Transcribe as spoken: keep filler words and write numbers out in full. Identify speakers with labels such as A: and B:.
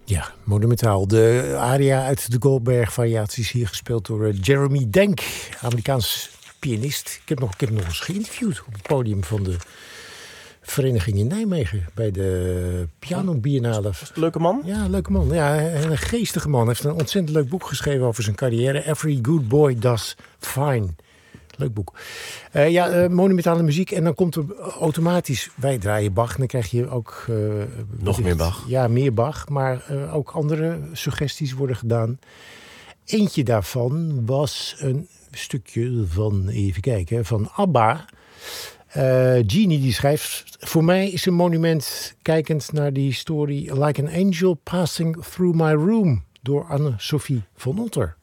A: Ja, monumentaal. De aria uit de Goldberg-variaties hier gespeeld door Jeremy Denk, Amerikaans pianist. Ik heb, nog, ik heb nog eens geïnterviewd op het podium van de vereniging in Nijmegen bij de Piano Biennale.
B: Was het een leuke man?
A: Ja, een leuke man. Ja, een geestige man. Hij heeft een ontzettend leuk boek geschreven over zijn carrière. Every Good Boy Does Fine. Leuk boek. Uh, ja, uh, monumentale muziek. En dan komt er automatisch... Wij draaien Bach. En dan krijg je ook... Uh,
B: Nog meer Bach.
A: Ja, meer Bach. Maar uh, ook andere suggesties worden gedaan. Eentje daarvan was een stukje van... Even kijken. Van ABBA. Uh, Genie die schrijft... Voor mij is een monument kijkend naar die story... Like an angel passing through my room... door Anne-Sophie von Otter.